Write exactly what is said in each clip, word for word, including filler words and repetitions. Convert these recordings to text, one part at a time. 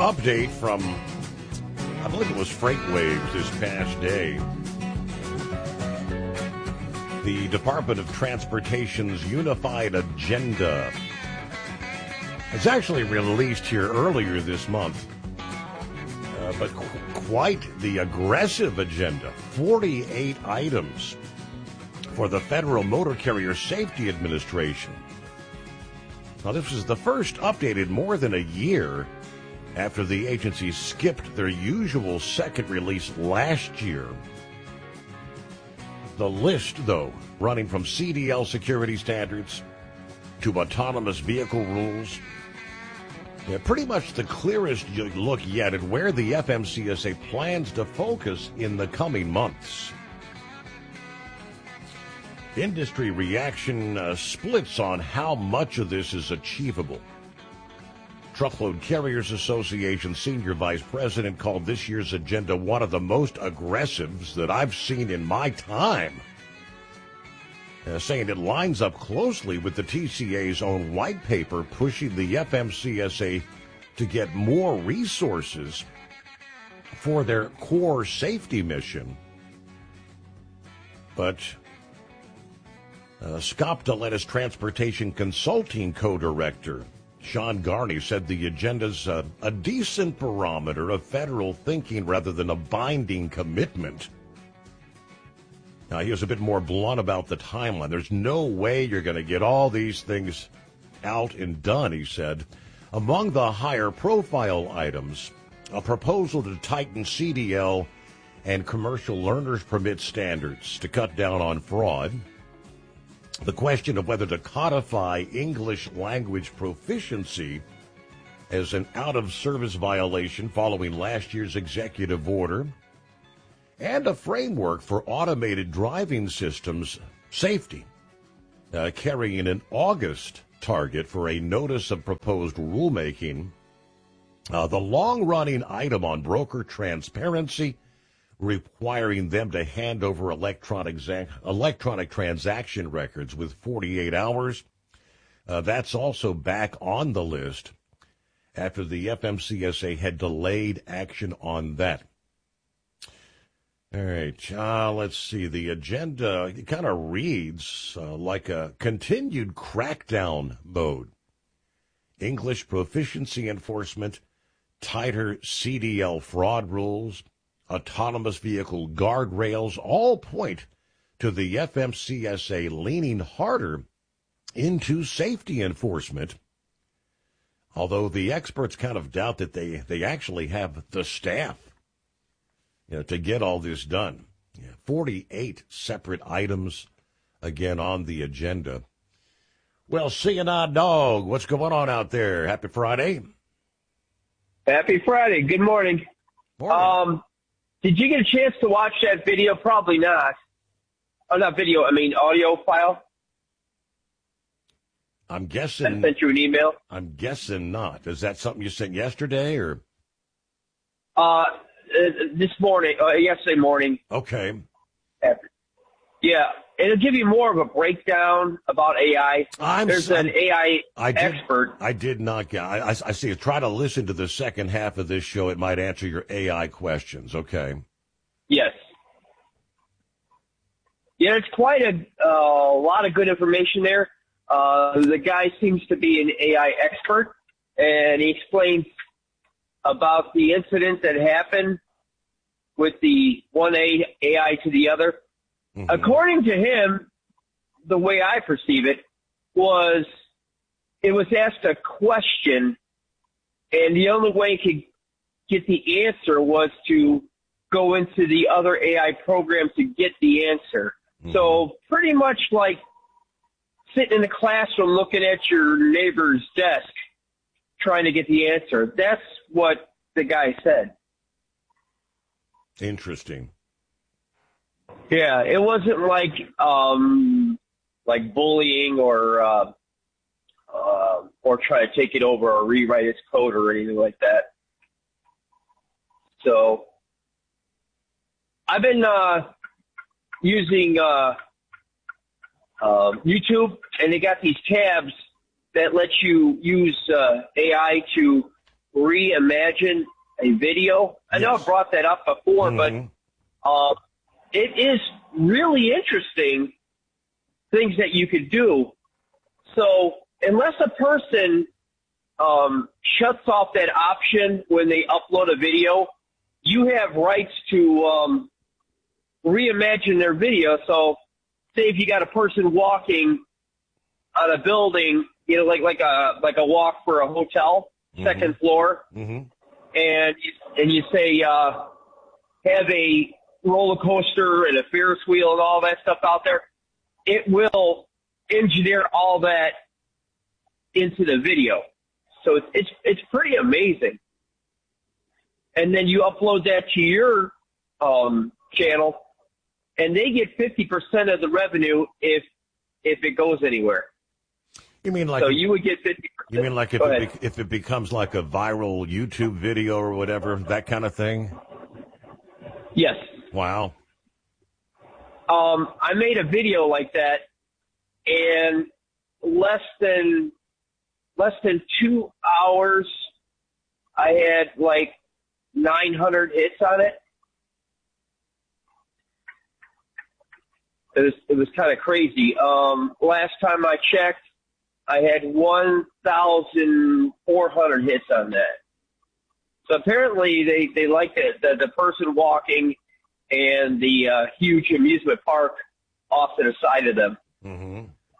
update from, I believe it was FreightWaves this past day. The Department of Transportation's Unified Agenda was actually released here earlier this month, uh, but qu- quite the aggressive agenda, forty-eight items for the Federal Motor Carrier Safety Administration. Now, this was the first updated more than a year after the agency skipped their usual second release last year. The list, though, running from C D L security standards to autonomous vehicle rules, yeah, pretty much the clearest look yet at where the F M C S A plans to focus in the coming months. Industry reaction uh, splits on how much of this is achievable. Truckload Carriers Association Senior Vice President called this year's agenda one of the most aggressive that I've seen in my time, uh, saying it lines up closely with the T C A's own white paper pushing the F M C S A to get more resources for their core safety mission. But uh, Scoptoletis Transportation Consulting Co-Director Sean Garney said the agenda's uh, a decent barometer of federal thinking rather than a binding commitment. Now, he was a bit more blunt about the timeline. There's no way you're going to get all these things out and done, he said. Among the higher profile items, a proposal to tighten C D L and commercial learner's permit standards to cut down on fraud. The question of whether to codify English language proficiency as an out-of-service violation following last year's executive order, and a framework for automated driving systems safety, uh, carrying an August target for a notice of proposed rulemaking. Uh, the long-running item on broker transparency, requiring them to hand over electronic electronic transaction records with forty-eight hours. Uh, that's also back on the list after the F M C S A had delayed action on that. All right, uh, let's see. The agenda kind of reads uh, like a continued crackdown mode. English proficiency enforcement, tighter C D L fraud rules, autonomous vehicle guardrails all point to the F M C S A leaning harder into safety enforcement, although the experts kind of doubt that they, they actually have the staff, you know, to get all this done. Yeah, forty-eight separate items, again, on the agenda. Well, C and I Dog, what's going on out there? Happy Friday. Happy Friday. Good morning. Morning. Um, Did you get a chance to watch that video? Probably not. Oh, not video, I mean audio file. I'm guessing. I sent you an email. I'm guessing not. Is that something you sent yesterday or? Uh, this morning, uh, yesterday morning. Okay. Yeah, it'll give you more of a breakdown about A I. I'm There's so, an A I I did, expert. I did not get. I, I, I see. Try to listen to the second half of this show. It might answer your A I questions. Okay. Yes. Yeah, it's quite a uh, lot of good information there. Uh, the guy seems to be an A I expert, and he explains about the incident that happened with the one A I to the other. Mm-hmm. According to him, the way I perceive it was it was asked a question, and the only way it could get the answer was to go into the other A I program to get the answer. Mm-hmm. So pretty much like sitting in a classroom looking at your neighbor's desk trying to get the answer. That's what the guy said. Interesting. Yeah, it wasn't like um, like bullying or uh, uh, or try to take it over or rewrite its code or anything like that. So I've been uh, using uh, uh, YouTube, and they got these tabs that let you use uh, A I to reimagine a video. I know Yes. I brought that up before, Mm-hmm. but uh, it is really interesting things that you could do. So unless a person um, shuts off that option when they upload a video, you have rights to um, reimagine their video. So say if you got a person walking on a building, you know, like like a like a walk for a hotel, mm-hmm. second floor, mm-hmm. and and you say uh, have a roller coaster and a Ferris wheel and all that stuff out there, it will engineer all that into the video. So it's it's it's pretty amazing. And then you upload that to your um, channel, and they get fifty percent of the revenue if if it goes anywhere. You mean like so you would get fifty percent. You mean like if it, be, if it becomes like a viral YouTube video or whatever, that kind of thing? Yes. Wow. Um, I made a video like that, and less than less than two hours, I had like nine hundred hits on it. It was it was kind of crazy. Um, last time I checked, I had one thousand four hundred hits on that. So apparently they, they like the, the, the person walking and the uh, huge amusement park off to the side of them. Mm-hmm.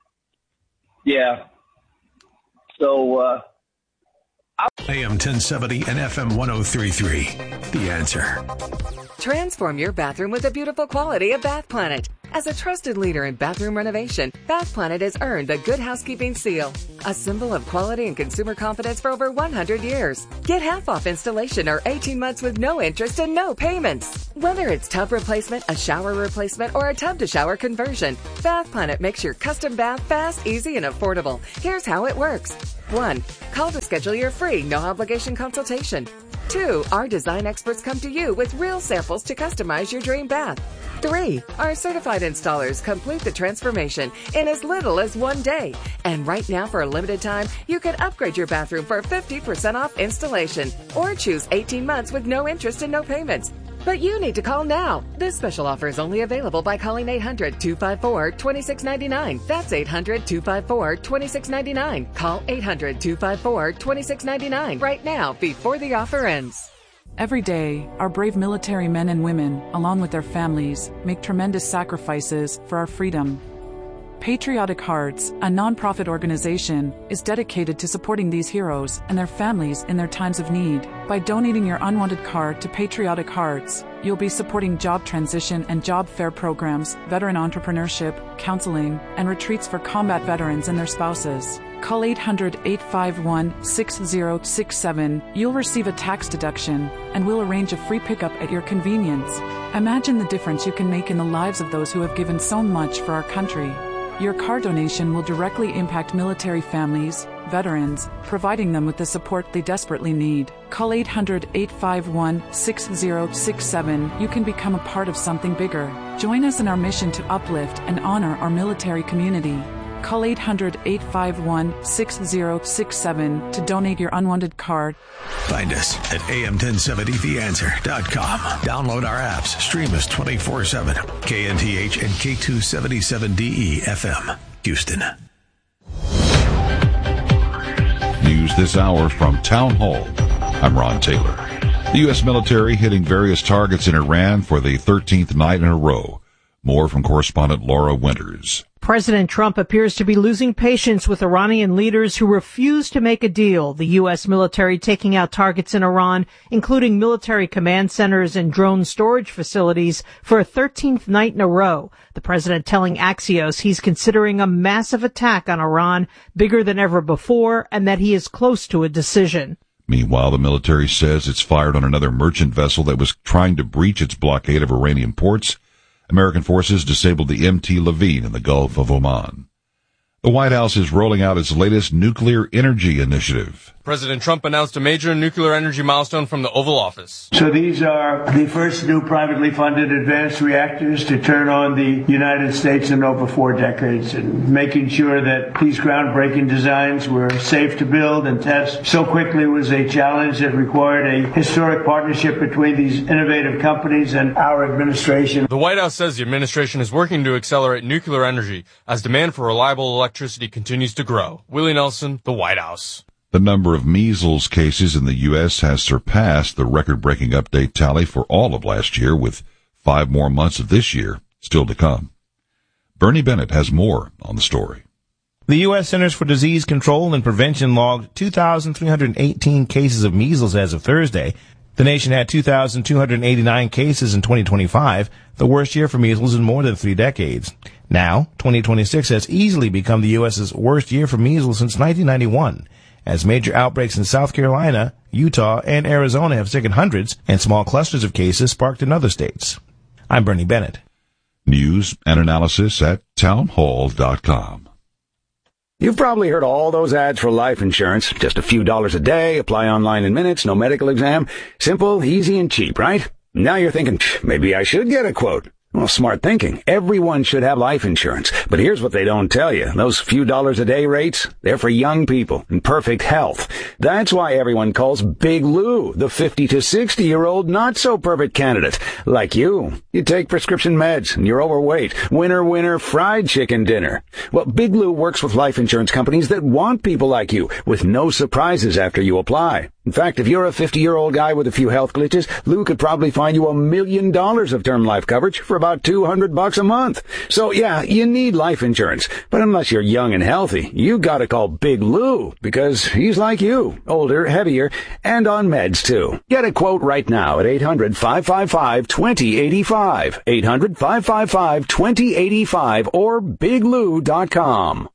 Yeah. So, uh, A M ten seventy and F M one oh three point three. The Answer. Transform your bathroom with the beautiful quality of Bath Planet. As a trusted leader in bathroom renovation, Bath Planet has earned the Good Housekeeping seal, a symbol of quality and consumer confidence for over one hundred years. Get half off installation or eighteen months with no interest and no payments. Whether it's tub replacement, a shower replacement, or a tub-to-shower conversion, Bath Planet makes your custom bath fast, easy, and affordable. Here's how it works. One, call to schedule your free, no-obligation consultation. Two, our design experts come to you with real samples to customize your dream bath. Three, our certified installers complete the transformation in as little as one day. And right now, for a limited time, you can upgrade your bathroom for fifty percent off installation or choose eighteen months with no interest and no payments. But you need to call now. This special offer is only available by calling eight hundred, two five four, two six nine nine. That's eight hundred, two five four, two six nine nine. Call eight hundred, two five four, two six nine nine right now before the offer ends. Every day, our brave military men and women, along with their families, make tremendous sacrifices for our freedom. Patriotic Hearts, a nonprofit organization, is dedicated to supporting these heroes and their families in their times of need. By donating your unwanted card to Patriotic Hearts, you'll be supporting job transition and job fair programs, veteran entrepreneurship, counseling, and retreats for combat veterans and their spouses. Call eight hundred, eight five one, six zero six seven. You'll receive a tax deduction, and we'll arrange a free pickup at your convenience. Imagine the difference you can make in the lives of those who have given so much for our country. Your car donation will directly impact military families, veterans, providing them with the support they desperately need. Call eight hundred, eight five one, six zero six seven. You can become a part of something bigger. Join us in our mission to uplift and honor our military community. Call eight hundred, eight five one, six zero six seven to donate your unwanted card. Find us at A M ten seventy the answer dot com. Download our apps. Stream us twenty-four seven. K N T H and K two seventy-seven D E F M. Houston. News this hour from Town Hall. I'm Ron Taylor. The U S military hitting various targets in Iran for the thirteenth night in a row. More from correspondent Laura Winters. President Trump appears to be losing patience with Iranian leaders who refuse to make a deal. The U S military taking out targets in Iran, including military command centers and drone storage facilities, for a thirteenth night in a row. The president telling Axios he's considering a massive attack on Iran, bigger than ever before, and that he is close to a decision. Meanwhile, the military says it's fired on another merchant vessel that was trying to breach its blockade of Iranian ports. American forces disabled the M T Levine in the Gulf of Oman. The White House is rolling out its latest nuclear energy initiative. President Trump announced a major nuclear energy milestone from the Oval Office. So these are the first new privately funded advanced reactors to turn on the United States in over four decades, and making sure that these groundbreaking designs were safe to build and test so quickly was a challenge that required a historic partnership between these innovative companies and our administration. The White House says the administration is working to accelerate nuclear energy as demand for reliable electricity continues to grow. Willie Nelson, the White House. The number of measles cases in the U S has surpassed the record-breaking update tally for all of last year, with five more months of this year still to come. Bernie Bennett has more on the story. The U S Centers for Disease Control and Prevention logged two thousand three hundred eighteen cases of measles as of Thursday. The nation had two thousand two hundred eighty-nine cases in twenty twenty-five, the worst year for measles in more than three decades. Now, twenty twenty-six has easily become the U S's worst year for measles since nineteen ninety-one. As major outbreaks in South Carolina, Utah, and Arizona have sickened hundreds, and small clusters of cases sparked in other states. I'm Bernie Bennett. News and analysis at townhall dot com. You've probably heard all those ads for life insurance. Just a few dollars a day, apply online in minutes, no medical exam. Simple, easy, and cheap, right? Now you're thinking, maybe I should get a quote. Well, smart thinking. Everyone should have life insurance. But here's what they don't tell you. Those few dollars a day rates, they're for young people in perfect health. That's why everyone calls Big Lou the fifty to sixty year old not so perfect candidate. Like you. You take prescription meds and you're overweight. Winner, winner, fried chicken dinner. Well, Big Lou works with life insurance companies that want people like you with no surprises after you apply. In fact, if you're a fifty-year-old guy with a few health glitches, Lou could probably find you a million dollars of term life coverage for about two hundred bucks a month. So yeah, you need life insurance. But unless you're young and healthy, you gotta call Big Lou, because he's like you, older, heavier, and on meds too. Get a quote right now at eight hundred, five five five, two zero eight five, eight hundred, five five five, two zero eight five, or big lou dot com.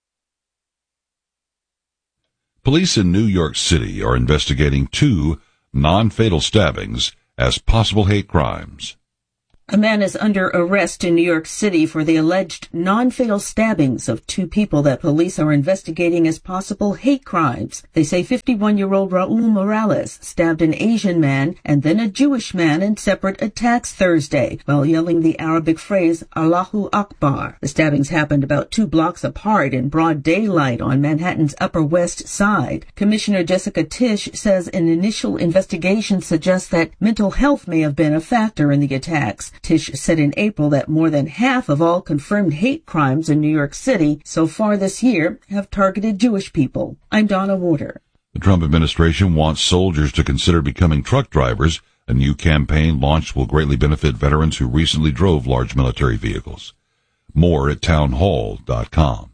Police in New York City are investigating two non-fatal stabbings as possible hate crimes. A man is under arrest in New York City for the alleged non-fatal stabbings of two people that police are investigating as possible hate crimes. They say fifty-one-year-old Raul Morales stabbed an Asian man and then a Jewish man in separate attacks Thursday while yelling the Arabic phrase Allahu Akbar. The stabbings happened about two blocks apart in broad daylight on Manhattan's Upper West Side. Commissioner Jessica Tisch says an initial investigation suggests that mental health may have been a factor in the attacks. Tisch said in April that more than half of all confirmed hate crimes in New York City so far this year have targeted Jewish people. I'm Donna Warder. The Trump administration wants soldiers to consider becoming truck drivers. A new campaign launched will greatly benefit veterans who recently drove large military vehicles. More at townhall dot com.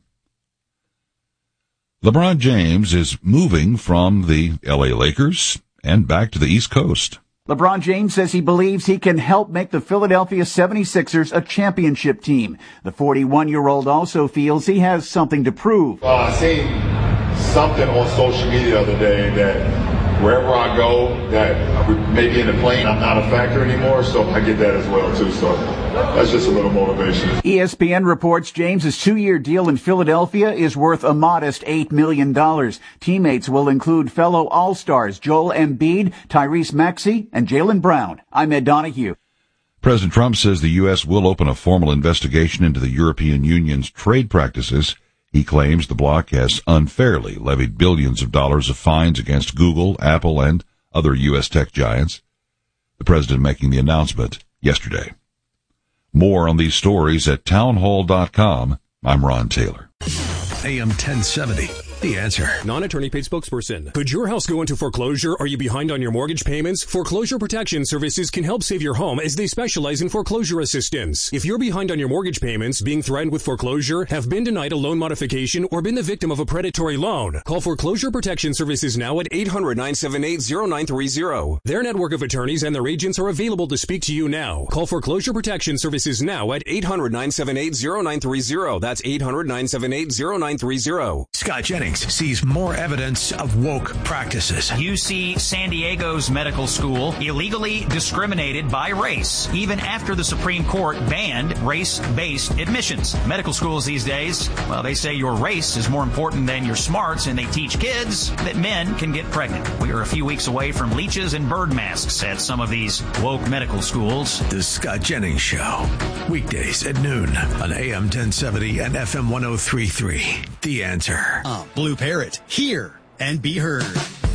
LeBron James is moving from the L A Lakers and back to the East Coast. LeBron James says he believes he can help make the Philadelphia seventy-sixers a championship team. The forty-one-year-old also feels he has something to prove. Uh, I seen something on social media the other day that wherever I go, that maybe in the plane I'm not a factor anymore, so I get that as well too. So that's just a little motivation. E S P N reports James's two-year deal in Philadelphia is worth a modest eight million dollars. Teammates will include fellow All-Stars Joel Embiid, Tyrese Maxey, and Jaylen Brown. I'm Ed Donahue. President Trump says the U S will open a formal investigation into the European Union's trade practices. He claims the bloc has unfairly levied billions of dollars of fines against Google, Apple, and other U S tech giants. The president making the announcement yesterday. More on these stories at townhall dot com. I'm Ron Taylor. A M ten seventy. The Answer. Non-attorney paid spokesperson. Could your house go into foreclosure? Are you behind on your mortgage payments? Foreclosure Protection Services can help save your home as they specialize in foreclosure assistance. If you're behind on your mortgage payments, being threatened with foreclosure, have been denied a loan modification, or been the victim of a predatory loan, call Foreclosure Protection Services now at eight hundred, nine seven eight, zero nine three zero. Their network of attorneys and their agents are available to speak to you now. Call Foreclosure Protection Services now at eight hundred, nine seven eight, zero nine three zero. That's eight hundred, nine seven eight, zero nine three zero. Scott Jennings Jennings sees more evidence of woke practices. U C San Diego's medical school illegally discriminated by race, even after the Supreme Court banned race-based admissions. Medical schools these days, well, they say your race is more important than your smarts, and they teach kids that men can get pregnant. We are a few weeks away from leeches and bird masks at some of these woke medical schools. The Scott Jennings Show, weekdays at noon on A M ten seventy and F M one oh three point three. The Answer. Uh, Blue Parrot, hear and be heard.